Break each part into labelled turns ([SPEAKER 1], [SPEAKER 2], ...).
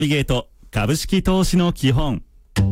[SPEAKER 1] ビゲート株式投資の基本。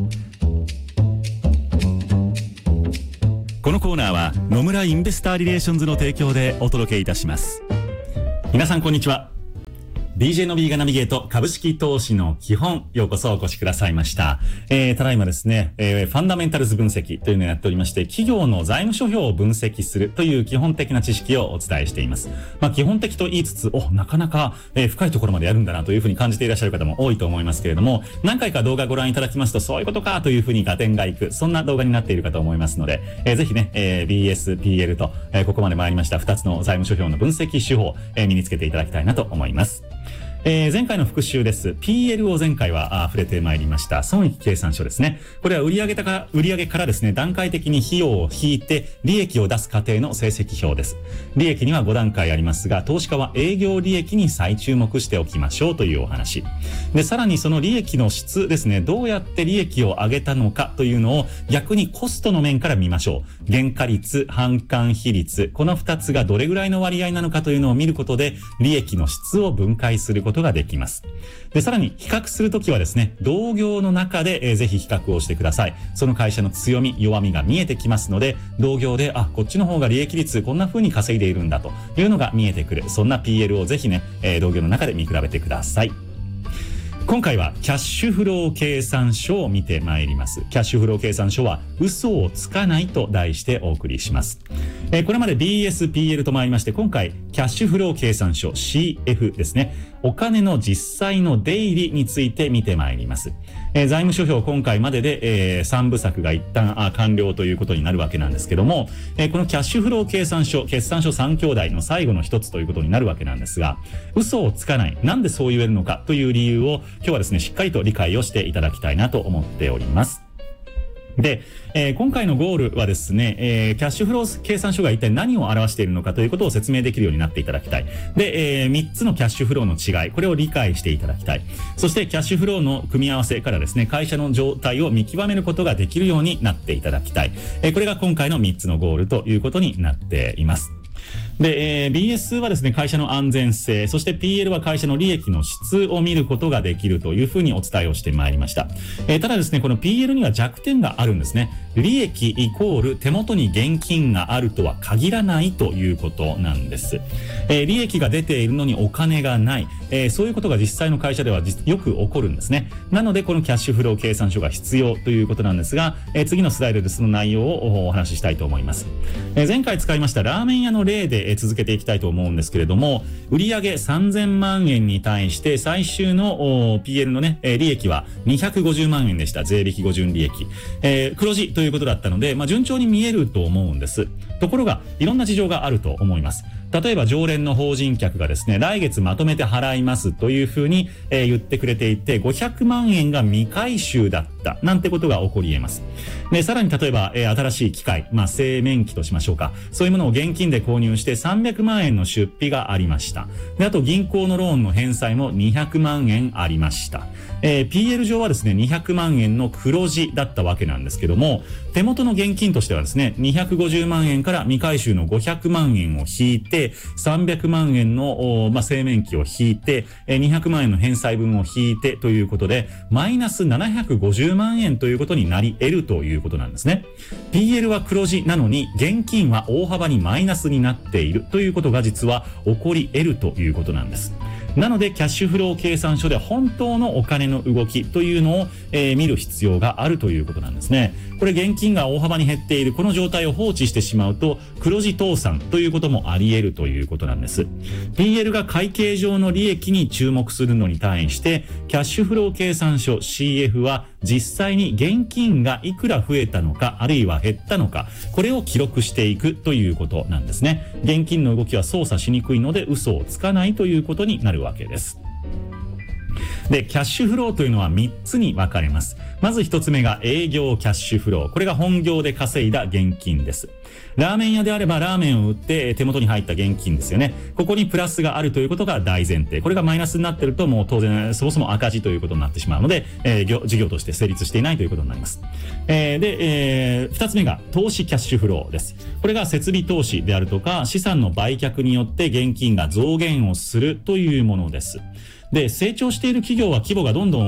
[SPEAKER 1] このコーナーは野村インベスターリレーションズの提供でお届けいたします。皆さんこんにちは。DJ の B がナビゲート株式投資の基本、ようこそお越しくださいました。ただいまですね、ファンダメンタルズ分析というのをやっておりまして、企業の財務諸表を分析するという基本的な知識をお伝えしています。基本的と言いつつ、なかなか、深いところまでやるんだなというふうに感じていらっしゃる方も多いと思いますけれども、何回か動画ご覧いただきますと、そういうことかというふうに合点がいく、そんな動画になっているかと思いますので、ぜひね、BS、PL と、ここまで参りました2つの財務諸表の分析手法、身につけていただきたいなと思います。前回の復習です。PL を前回は触れてまいりました。損益計算書ですね。これは売上からですね、段階的に費用を引いて利益を出す過程の成績表です。利益には5段階ありますが、投資家は営業利益に再注目しておきましょうというお話。で、さらにその利益の質ですね、どうやって利益を上げたのかというのを逆にコストの面から見ましょう。原価率、販管比率、この2つがどれぐらいの割合なのかというのを見ることで、利益の質を分解することができます。で、さらに比較するときはですね、同業の中で、ぜひ比較をしてください。その会社の強み、弱みが見えてきますので、同業で、こっちの方が利益率こんな風に稼いでいるんだというのが見えてくる。そんな PL をぜひね、同業の中で見比べてください。今回はキャッシュフロー計算書を見てまいります。キャッシュフロー計算書は嘘をつかないと題してお送りします。これまで BS、PL と参りまして、今回キャッシュフロー計算書 CF ですね。お金の実際の出入りについて見てまいります。財務諸表今回までで、3部作が一旦完了ということになるわけなんですけども、このキャッシュフロー計算書、決算書3兄弟の最後の一つということになるわけなんですが、嘘をつかない。なんでそう言えるのかという理由を今日はですね、しっかりと理解をしていただきたいなと思っております。で、今回のゴールはですね、キャッシュフロー計算書が一体何を表しているのかということを説明できるようになっていただきたい。で、3つのキャッシュフローの違い、これを理解していただきたい。そしてキャッシュフローの組み合わせからですね、会社の状態を見極めることができるようになっていただきたい。これが今回の3つのゴールということになっています。で、BS はですね、会社の安全性、そして PL は会社の利益の質を見ることができるというふうにお伝えをしてまいりました。ただですね、この PL には弱点があるんですね。利益イコール手元に現金があるとは限らないということなんです。利益が出ているのにお金がない。そういうことが実際の会社ではよく起こるんですね。なので、このキャッシュフロー計算書が必要ということなんですが、次のスライドでその内容をお話ししたいと思います。前回使いましたラーメン屋の例で続けていきたいと思うんですけれども、売上3000万円に対して最終の PL のね、利益は250万円でした。税引き後純利益。黒字ということだったので、順調に見えると思うんです。ところが、いろんな事情があると思います。例えば常連の法人客がですね、来月まとめて払いますというふうに、言ってくれていて、500万円が未回収だったなんてことが起こり得ます。で、さらに例えば、新しい機械、製麺機としましょうか。そういうものを現金で購入して300万円の出費がありました。で、あと銀行のローンの返済も200万円ありました。PL 上はですね、200万円の黒字だったわけなんですけども、手元の現金としてはですね、250万円から未回収の500万円を引いて、300万円の、製麺機を引いて、200万円の返済分を引いてということで、マイナス750万円ということになり得るということなんですね。PL は黒字なのに、現金は大幅にマイナスになっているということが実は起こり得るということなんです。なのでキャッシュフロー計算書で本当のお金の動きというのを、見る必要があるということなんですね。これ現金が大幅に減っているこの状態を放置してしまうと黒字倒産ということもあり得るということなんです。PL が会計上の利益に注目するのに対してキャッシュフロー計算書 CF は実際に現金がいくら増えたのかあるいは減ったのか、これを記録していくということなんですね。現金の動きは操作しにくいので嘘をつかないということになるわけです。で、キャッシュフローというのは3つに分かれます。まず1つ目が営業キャッシュフロー。これが本業で稼いだ現金です。ラーメン屋であればラーメンを売って手元に入った現金ですよね。ここにプラスがあるということが大前提。これがマイナスになっているともう当然そもそも赤字ということになってしまうので、事業として成立していないということになります。で、2つ目が投資キャッシュフローです。これが設備投資であるとか資産の売却によって現金が増減をするというものです。 で、成長している企業は規模がどんどん